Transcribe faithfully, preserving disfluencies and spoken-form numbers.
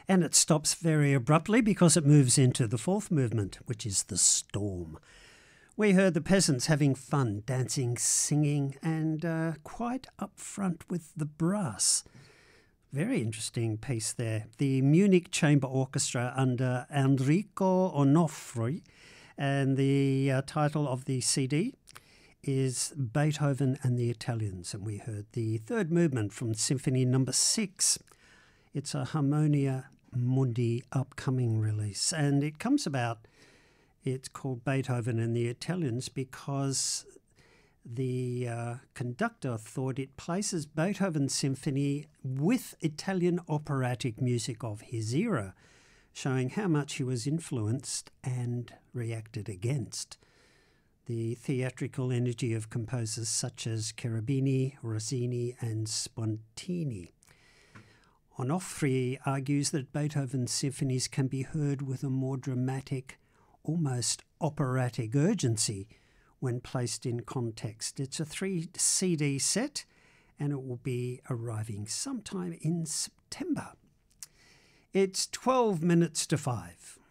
And it stops very abruptly because it moves into the fourth movement, which is the storm. We heard the peasants having fun, dancing, singing, and uh, quite up front with the brass. Very interesting piece there. The Munich Chamber Orchestra under Enrico Onofri, and the uh, title of the C D is Beethoven and the Italians, and we heard the third movement from Symphony Number Six. It's a Harmonia Mundi upcoming release, and it comes about. It's called Beethoven and the Italians because the uh, conductor thought it places Beethoven's symphony with Italian operatic music of his era, showing how much he was influenced and reacted against the theatrical energy of composers such as Cherubini, Rossini and Spontini. Onofri argues that Beethoven's symphonies can be heard with a more dramatic, almost operatic urgency when placed in context. It's a three C D set and it will be arriving sometime in September. It's twelve minutes to five.